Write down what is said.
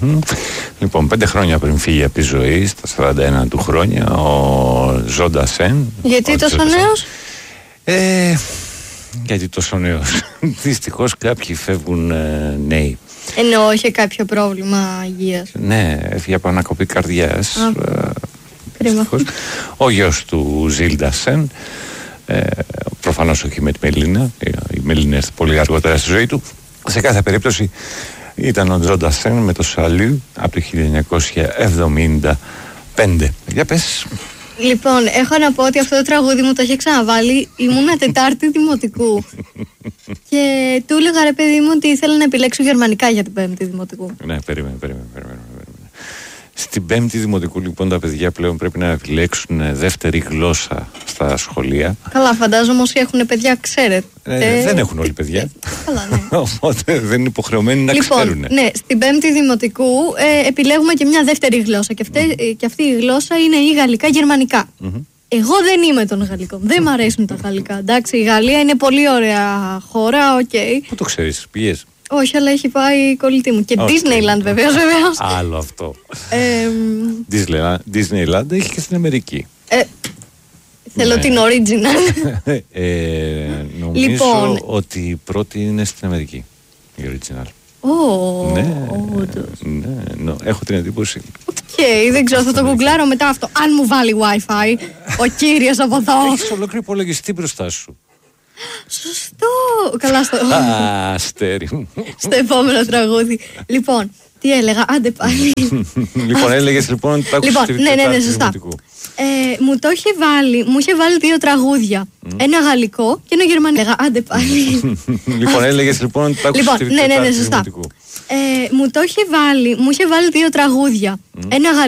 Λοιπόν, 5 χρόνια πριν φύγει από τη ζωή, στα 41 του χρόνια, ο Ζο Ντασέν. Γιατί τόσο νέος? Γιατί τόσο νέος? Δυστυχώς κάποιοι φεύγουν νέοι. Εννοώ, είχε κάποιο πρόβλημα υγείας? Ναι, έφυγε από ανακοπή καρδιάς. Κρίμα. Ο γιος του Ζιλ Ντασέν, προφανώς όχι με τη Μελίνα. Η Μελίνα έρθει πολύ αργότερα στη ζωή του. Σε κάθε περίπτωση ήταν ο Ζο Ντασέν με το Σαλού από το 1975. Για πες. Λοιπόν, έχω να πω ότι αυτό το τραγούδι μου το είχε ξαναβάλει. Ήμουνα Τετάρτη δημοτικού. Και του έλεγα, ρε παιδί μου, ότι ήθελα να επιλέξω γερμανικά για την Πέμπτη δημοτικού. Ναι, περίμενε. Στην Πέμπτη δημοτικού, λοιπόν, τα παιδιά πλέον πρέπει να επιλέξουν δεύτερη γλώσσα στα σχολεία. Καλά, φαντάζομαι όσοι έχουν παιδιά, ξέρετε. Δεν έχουν όλοι παιδιά. Καλά, ναι. Οπότε δεν είναι υποχρεωμένοι να ξέρουν. Ναι, στην Πέμπτη δημοτικού επιλέγουμε και μια δεύτερη γλώσσα. Και αυτή η γλώσσα είναι ή γαλλικά-γερμανικά. Εγώ δεν είμαι των γαλλικών. Δεν μ' αρέσουν τα γαλλικά. Εντάξει, η Γαλλία είναι πολύ ωραία χώρα, οκ. Πού το ξέρεις, πήγες? Όχι, αλλά έχει πάει η κολλητή μου. Και Disneyland βεβαίως. Άλλο αυτό. Disneyland έχει και στην Αμερική. Θέλω την original. Νομίζω ότι η πρώτη είναι στην Αμερική. Η original. Ναι, έχω την εντύπωση. Δεν ξέρω, θα το γκουγκλάρω μετά αυτό. Αν μου βάλει Wi-Fi ο κύριος από εδώ. Έχεις ολόκληρο υπολογιστή μπροστά σου. Σωστό. Καλά στο... Αστέρι μου. Στο επόμενο τραγούδι. Λοιπόν, τι έλεγα, άντε πάλι. Λοιπόν, έλεγες λοιπόν ότι τα άκουσες στη ναι, σωστά. Μου είχε βάλει 2 τραγούδια. Ένα γαλλικό και ένα γερμανικό. Άντε πάλι. Λοιπόν, έλεγες λοιπόν ότι τα άκουσες στη ναι, σωστά. Μου είχε βάλει 2 τραγούδια. Ένα